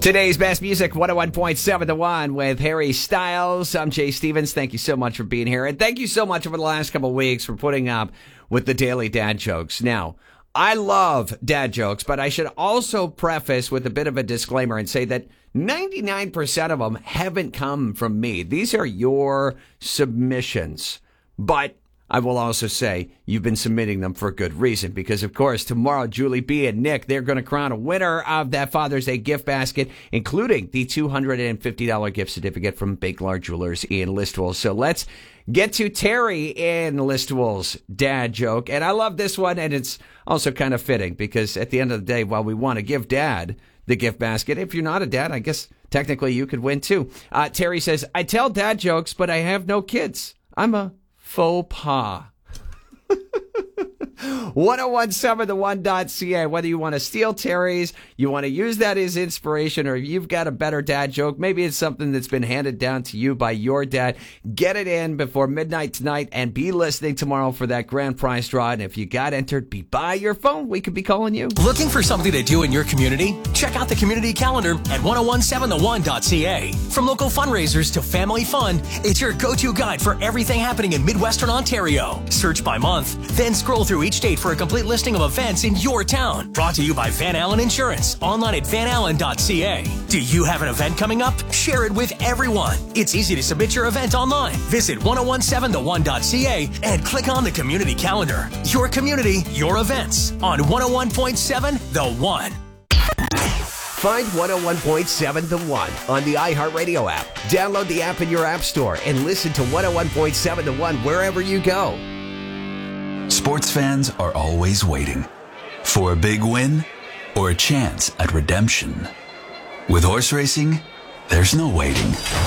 Today's best music, 101.7 The One with Harry Styles. I'm Jay Stevens. Thank you so much for being here. And thank you so much over the last couple of weeks for putting up with the daily dad jokes. Now, I love dad jokes, but I should also preface with a bit of a disclaimer and say that 99% of them haven't come from me. These are your submissions. But I will also say you've been submitting them for a good reason because, of course, tomorrow, Julie B. and Nick, they're going to crown a winner of that Father's Day gift basket, including the $250 gift certificate from Big Large Jewelers in Listowel. So let's get to Terry in Listowel's dad joke. And I love this one, and it's also kind of fitting because at the end of the day, while we want to give dad the gift basket, if you're not a dad, I guess technically you could win too. Terry says, I tell dad jokes, but I have no kids. I'm a faux pas. 1017theone.ca. Whether you want to steal Terry's, you want to use that as inspiration, or you've got a better dad joke, maybe it's something that's been handed down to you by your dad, get it in before midnight tonight and be listening tomorrow for that grand prize draw. And if you got entered, be by your phone. We could be calling you. Looking for something to do in your community? Check out the community calendar at 1017theone.ca. From local fundraisers to family fun, it's your go-to guide for everything happening in Midwestern Ontario. Search by month, then scroll through each date for a complete listing of events in your town. Brought to you by Van Allen Insurance, online at vanallen.ca. Do you have an event coming up? Share it with everyone. It's easy to submit your event online. Visit 1017theone.ca and click on the community calendar. Your community, your events on 101.7 The One. Find 101.7 The One on the iHeartRadio app. Download the app in your app store and listen to 101.7 The One wherever you go. Sports fans are always waiting for a big win or a chance at redemption. With horse racing, there's no waiting.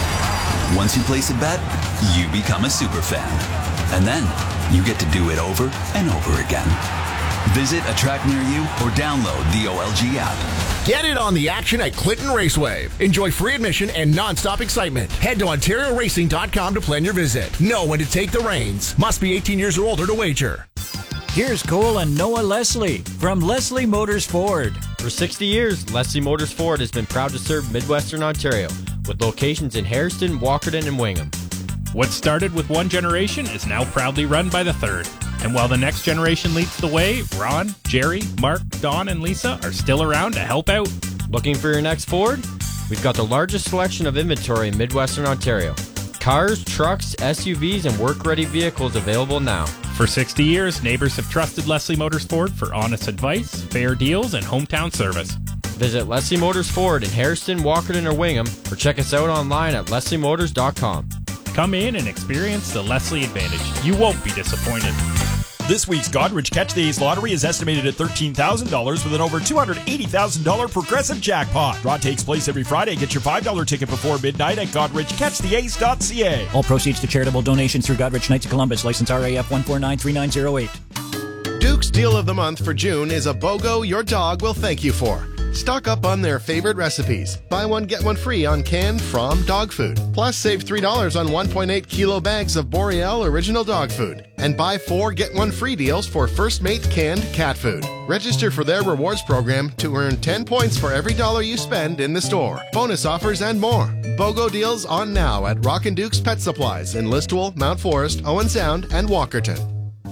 Once you place a bet, you become a super fan. And then you get to do it over and over again. Visit a track near you or download the OLG app. Get in on the action at Clinton Raceway. Enjoy free admission and non-stop excitement. Head to OntarioRacing.com to plan your visit. Know when to take the reins. Must be 18 years or older to wager. Here's Cole and Noah Leslie from Leslie Motors Ford. For 60 years, Leslie Motors Ford has been proud to serve Midwestern Ontario with locations in Hairston, Walkerton, and Wingham. What started with one generation is now proudly run by the third. And while the next generation leads the way, Ron, Jerry, Mark, Don, and Lisa are still around to help out. Looking for your next Ford? We've got the largest selection of inventory in Midwestern Ontario. Cars, trucks, SUVs, and work-ready vehicles available now. For 60 years, neighbors have trusted Leslie Motors Ford for honest advice, fair deals, and hometown service. Visit Leslie Motors Ford in Hairston, Walkerton, or Wingham, or check us out online at lesliemotors.com. Come in and experience the Leslie advantage. You won't be disappointed. This week's Godrich Catch the Ace lottery is estimated at $13,000 with an over $280,000 progressive jackpot. Draw takes place every Friday. Get your $5 ticket before midnight at GodrichCatchTheAce.ca. All proceeds to charitable donations through Godrich Knights of Columbus, license RAF 1493908. Duke's Deal of the Month for June is a BOGO your dog will thank you for. Stock up on their favorite recipes. Buy one, get one free on canned From dog food. Plus, save $3 on 1.8 kilo bags of Boreal original dog food. And buy 4, get 1 free deals for First Mate canned cat food. Register for their rewards program to earn 10 points for every dollar you spend in the store. Bonus offers and more. BOGO deals on now at Rockin' Duke's Pet Supplies in Listowel, Mount Forest, Owen Sound, and Walkerton.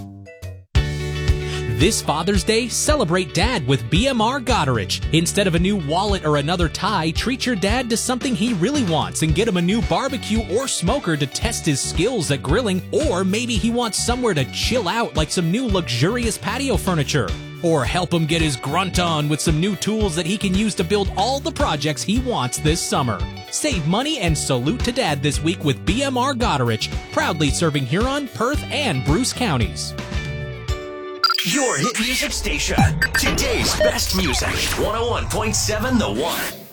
This Father's Day, celebrate Dad with BMR Goderich. Instead of a new wallet or another tie, treat your dad to something he really wants and get him a new barbecue or smoker to test his skills at grilling, or maybe he wants somewhere to chill out like some new luxurious patio furniture. Or help him get his grunt on with some new tools that he can use to build all the projects he wants this summer. Save money and salute to Dad this week with BMR Goderich, proudly serving Huron, Perth, and Bruce counties. Your hit music station. Today's best music. 101.7 The One.